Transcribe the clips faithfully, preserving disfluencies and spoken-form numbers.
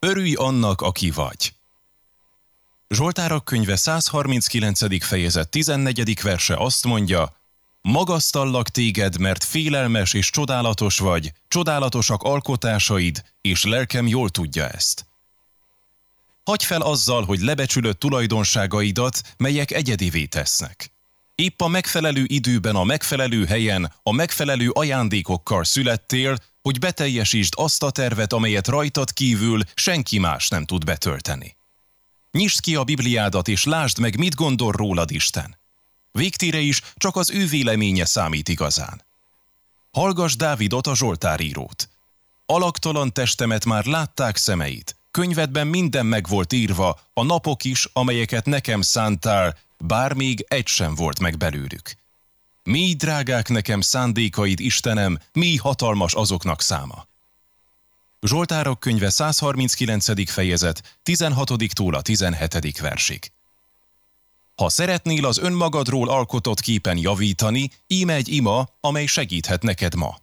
Örülj annak, aki vagy. Zsoltárok könyve száz harminckilencedik fejezet tizennegyedik verse azt mondja: magasztallak téged, mert félelmes és csodálatos vagy, csodálatosak alkotásaid, és lelkem jól tudja ezt. Hagyj fel azzal, hogy lebecsülöd tulajdonságaidat, melyek egyedivé tesznek. Épp a megfelelő időben, a megfelelő helyen, a megfelelő ajándékokkal születtél, hogy beteljesítsd azt a tervet, amelyet rajtad kívül senki más nem tud betölteni. Nyisd ki a Bibliádat, és lásd meg, mit gondol rólad Isten. Végtére is csak az ő véleménye számít igazán. Hallgass Dávidot, a zsoltárírót. Alaktalan testemet már látták szemeid. Könyvedben minden meg volt írva, a napok is, amelyeket nekem szántál, bár még egy sem volt meg belőlük. Mi drágák nekem szándékaid, Istenem, mi hatalmas azoknak száma. Zsoltárok könyve száz harminckilencedik fejezet tizenhatodik-tól a tizenhetedik versig. Ha szeretnél az önmagadról alkotott képen javítani, íme egy ima, amely segíthet neked ma.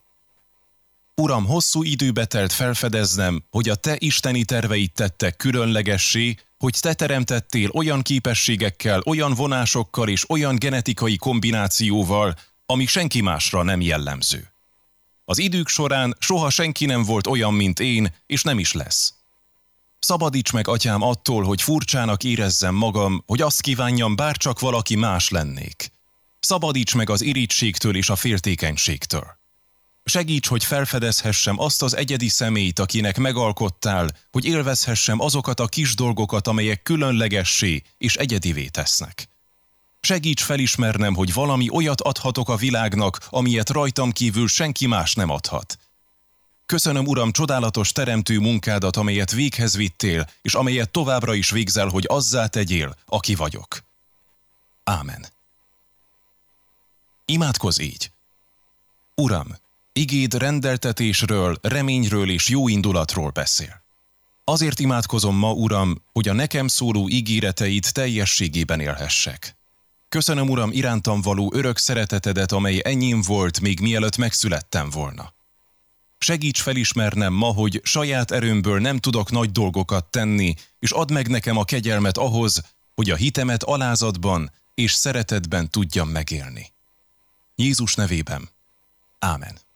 Uram, hosszú időbe telt felfedeznem, hogy a te isteni terveid tettek különlegessé, hogy te teremtettél olyan képességekkel, olyan vonásokkal és olyan genetikai kombinációval, ami senki másra nem jellemző. Az idők során soha senki nem volt olyan, mint én, és nem is lesz. Szabadíts meg, atyám, attól, hogy furcsának érezzem magam, hogy azt kívánjam, bárcsak valaki más lennék. Szabadíts meg az irítségtől és a féltékenységtől. Segíts, hogy felfedezhessem azt az egyedi személyt, akinek megalkottál, hogy élvezhessem azokat a kis dolgokat, amelyek különlegessé és egyedivé tesznek. Segíts felismernem, hogy valami olyat adhatok a világnak, amilyet rajtam kívül senki más nem adhat. Köszönöm, Uram, csodálatos teremtő munkádat, amelyet véghez vittél, és amelyet továbbra is végzel, hogy azzá tegyél, aki vagyok. Ámen. Imádkozz így. Uram, igéd rendeltetésről, reményről és jó indulatról beszél. Azért imádkozom ma, Uram, hogy a nekem szóló ígéreteid teljességében élhessek. Köszönöm, Uram, irántam való örök szeretetedet, amely enyém volt, még mielőtt megszülettem volna. Segíts felismernem ma, hogy saját erőmből nem tudok nagy dolgokat tenni, és add meg nekem a kegyelmet ahhoz, hogy a hitemet alázatban és szeretetben tudjam megélni. Jézus nevében. Ámen.